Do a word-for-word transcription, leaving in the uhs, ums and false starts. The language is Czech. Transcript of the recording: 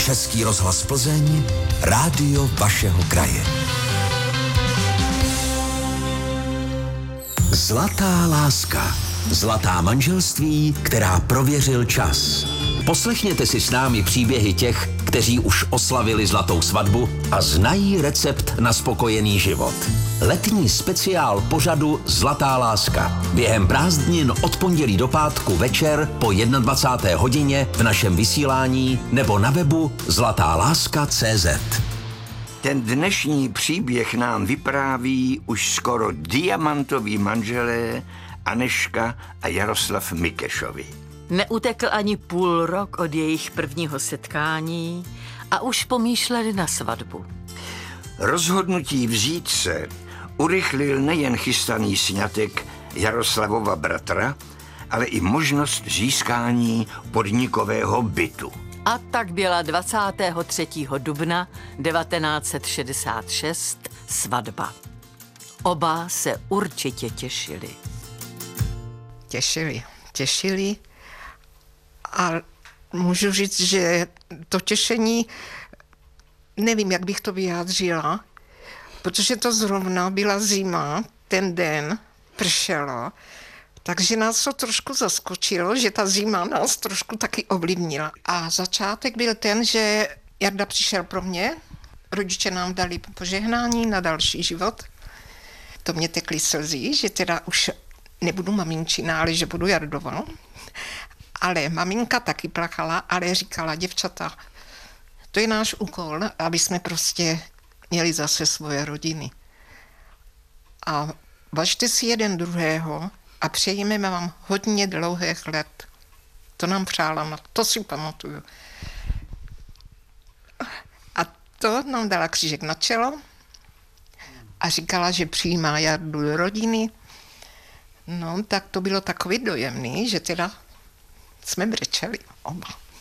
Český rozhlas Plzeň, rádio vašeho kraje. Zlatá láska. Zlatá manželství, která prověřil čas. Poslechněte si s námi příběhy těch, kteří už oslavili zlatou svatbu a znají recept na spokojený život. Letní speciál pořadu Zlatá láska. Během prázdnin od pondělí do pátku večer po dvacáté jedné hodině v našem vysílání nebo na webu zlatá láska tečka cé zet. Ten dnešní příběh nám vypráví už skoro diamantoví manželé Anežka a Jaroslav Mikešovi. Neutekl ani půl rok od jejich prvního setkání a už pomýšleli na svatbu. Rozhodnutí vzít se urychlil nejen chystaný sňatek Jaroslavova bratra, ale i možnost získání podnikového bytu. A tak byla dvacátého třetího dubna devatenáct set šedesát šest svatba. Oba se určitě těšili. Těšili, těšili a můžu říct, že to těšení, nevím, jak bych to vyjádřila, protože to zrovna byla zima, ten den pršelo, takže nás to trošku zaskočilo, že ta zima nás trošku taky ovlivnila. A začátek byl ten, že Jarda přišel pro mě, rodiče nám dali požehnání na další život. To mě tekly slzy, že teda už nebudu maminčina, ale že budu Jardova. Ale maminka taky plakala, ale říkala, děvčata, to je náš úkol, aby jsme prostě měli zase svoje rodiny. A važte si jeden druhého a přejeme vám hodně dlouhých let. To nám přála, na to si pamatuju. A to nám dala křížek na čelo a říkala, že přijímá Jardu do rodiny. No, tak to bylo takový dojemný, že teda jsme brečeli oba.